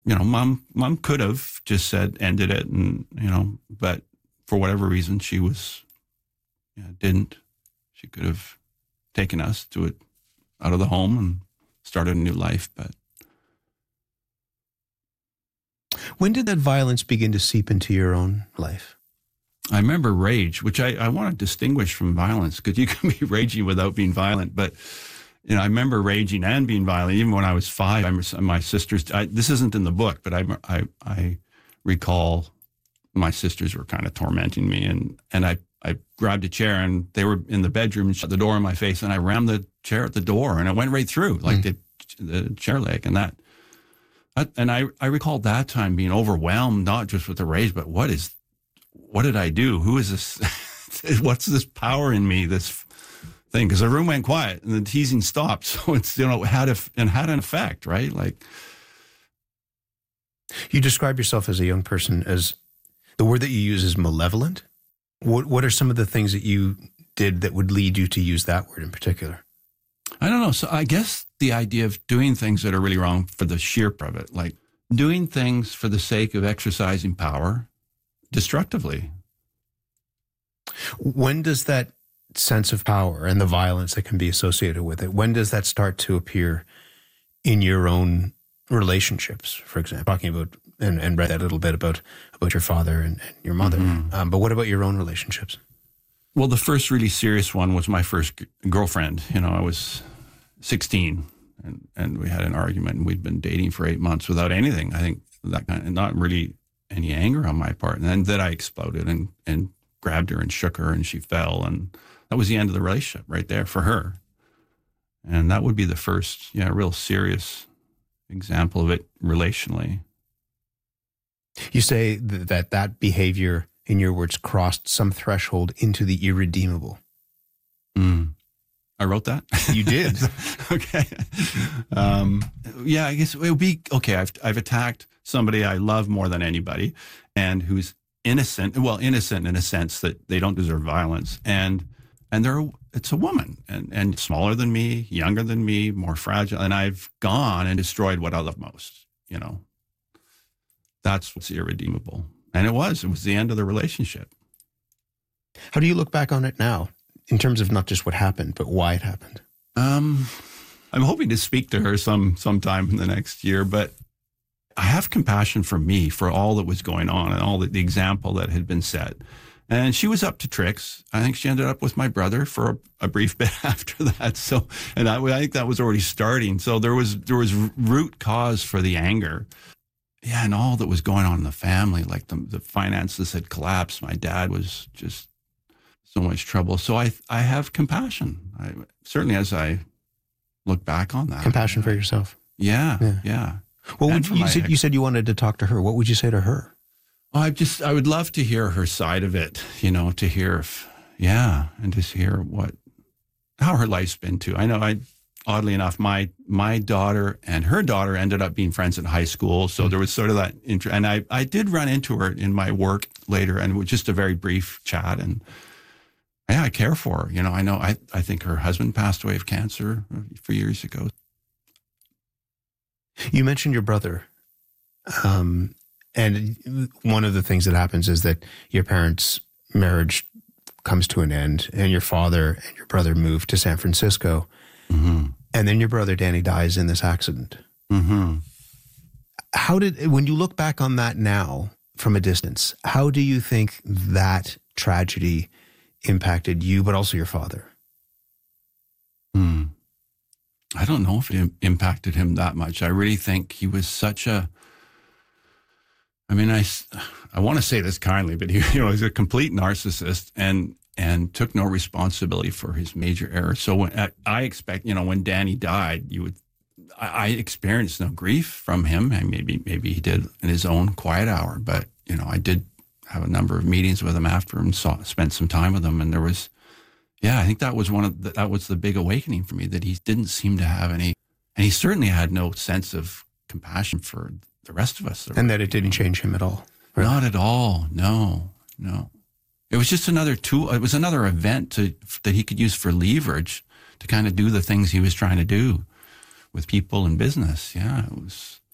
Mom could have just said, ended it. And, but for whatever reason, she didn't. She could have taken us out of the home and started a new life. But when did that violence begin to seep into your own life? I remember rage, which I want to distinguish from violence, because you can be raging without being violent. But, I remember raging and being violent, even when I was 5. My sisters, this isn't in the book, but I recall my sisters were kind of tormenting me. And I grabbed a chair, and they were in the bedroom and shut the door in my face. And I rammed the chair at the door, and it went right through, like the chair leg. And I recall that time being overwhelmed, not just with the rage, but what did I do? Who is this? What's this power in me, this thing? Because the room went quiet and the teasing stopped. So it's, had an effect, right? Like, you describe yourself as a young person as, the word that you use is malevolent. What are some of the things that you did that would lead you to use that word in particular? I don't know. So I guess the idea of doing things that are really wrong for the sheer of it, like doing things for the sake of exercising power destructively. When does that sense of power and the violence that can be associated with it, when does that start to appear in your own relationships, for example? Talking about, and read that a little bit about your father and your mother. Mm-hmm. But what about your own relationships? Well, the first really serious one was my first girlfriend. I was 16 and we had an argument, and we'd been dating for 8 months without anything. I think that kind of, not really any anger on my part. And then I exploded and grabbed her and shook her, and she fell. And that was the end of the relationship right there for her. And that would be the first, real serious example of it relationally. You say that behavior, in your words, crossed some threshold into the irredeemable. I wrote that? You did. Okay. I guess it would be, okay, I've attacked somebody I love more than anybody, and who's innocent in a sense that they don't deserve violence. And it's a woman and smaller than me, younger than me, more fragile. And I've gone and destroyed what I love most, That's what's irredeemable. And it was the end of the relationship. How do you look back on it now, in terms of not just what happened, but why it happened? I'm hoping to speak to her sometime in the next year, but I have compassion for me, for all that was going on and all the example that had been set. And she was up to tricks. I think she ended up with my brother for a brief bit after that. So, and I think that was already starting. So there was root cause for the anger. Yeah, and all that was going on in the family, like the finances had collapsed. My dad was just so much trouble. So I have compassion. Certainly as I look back on that. Compassion for yourself. Yeah. Well, you said you wanted to talk to her. What would you say to her? I would love to hear her side of it, to hear and just hear how her life's been too. I know oddly enough, my daughter and her daughter ended up being friends in high school. So there was sort of that and I did run into her in my work later, and it was just a very brief chat. And I care for her. I know, I think her husband passed away of cancer a few years ago. You mentioned your brother. And one of the things that happens is that your parents' marriage comes to an end, and your father and your brother move to San Francisco. Mm-hmm. And then your brother, Danny, dies in this accident. Mm-hmm. When you look back on that now from a distance, how do you think that tragedy impacted you, but also your father? I don't know if it impacted him that much. I really think he was such a, I want to say this kindly, but he was a complete narcissist and took no responsibility for his major errors. So when I expect, when Danny died, I experienced no grief from him. And maybe he did in his own quiet hour, but I did have a number of meetings with him after and spent some time with him. And there was, I think that was that was the big awakening for me, that he didn't seem to have any, and he certainly had no sense of compassion for the rest of us. And that it didn't change him at all. Right? Not at all. No. It was just another tool. It was another event that he could use for leverage to kind of do the things he was trying to do with people and business. Yeah, it was.